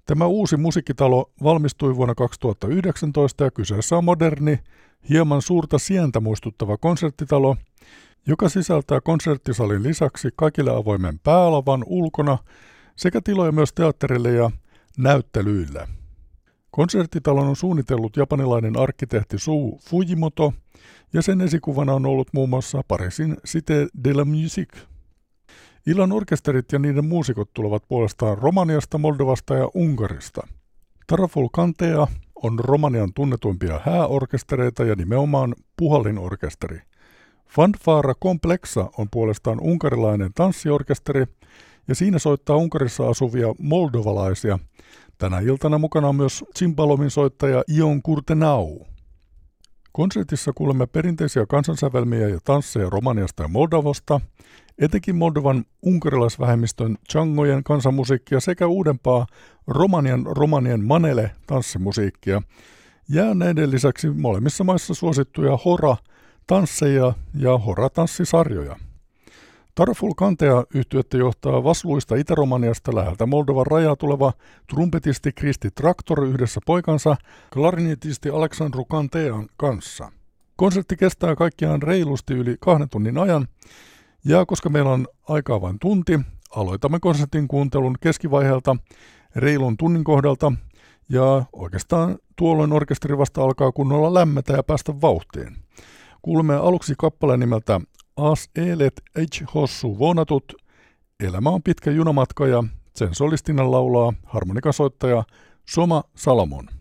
Tämä uusi musiikkitalo valmistui vuonna 2019 ja kyseessä on moderni, hieman suurta sientä muistuttava konserttitalo, joka sisältää konserttisalin lisäksi kaikille avoimen päälavan ulkona sekä tiloja myös teatterille ja näyttelyille. Konserttitalon on suunnitellut japanilainen arkkitehti Sou Fujimoto ja sen esikuvana on ollut muun muassa Pariisin Cité de la Musique. Illan orkesterit ja niiden muusikot tulevat puolestaan Romaniasta, Moldovasta ja Unkarista. Taraful Cantea on Romanian tunnetuimpia hääorkestereita ja nimenomaan puhallinorkesteri. Fanfara Complexa on puolestaan unkarilainen tanssiorkesteri ja siinä soittaa Unkarissa asuvia moldovalaisia. Tänä iltana mukana on myös Cimbalomin soittaja Ion Kurtenau. Konsertissa kuulemme perinteisiä kansansävelmiä ja tansseja Romaniasta ja Moldovasta, etenkin Moldovan unkarilaisvähemmistön changojen kansanmusiikkia sekä uudempaa romanien manele tanssimusiikkia ja näiden lisäksi molemmissa maissa suosittuja hora-tansseja ja hora-tanssisarjoja. Taraful Cantea -yhtyettä johtaa Vasluista Itä-Romaniasta läheltä Moldovan rajaa tuleva trumpetisti Kristi Traktor yhdessä poikansa klarinetisti Aleksandru Cantean kanssa. Konsertti kestää kaikkiaan reilusti yli 2 tunnin ajan, ja koska meillä on aikaa vain tunti, aloitamme konsertin kuuntelun keskivaiheelta reilun tunnin kohdalta, ja oikeastaan tuolloin orkesteri vasta alkaa kunnolla lämmetä ja päästä vauhtiin. Kuulemme aluksi kappaleen nimeltä As elet ech hossu vonatut, elämä on pitkä junamatka ja sen solistina laulaa harmonikasoittaja Soma Salomon.